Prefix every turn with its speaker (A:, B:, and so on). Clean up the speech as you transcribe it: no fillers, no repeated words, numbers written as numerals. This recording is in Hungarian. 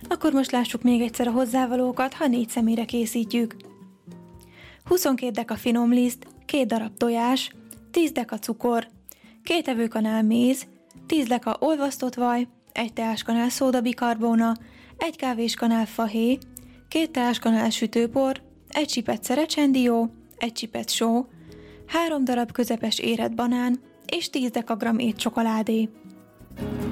A: Akkor most lássuk még egyszer a hozzávalókat, ha 4 személyre készítjük. 22 deka finom liszt, 2 darab tojás, 10 deka cukor, 2 evőkanál méz, 10 deka olvasztott vaj, 1 teáskanál szódabikarbóna, 1 kávéskanál fahéj, 2 teáskanál sütőpor, 1 csipet szerecsendió, 1 csipet só, 3 darab közepes érett banán és 10 dekagramm étcsokoládé.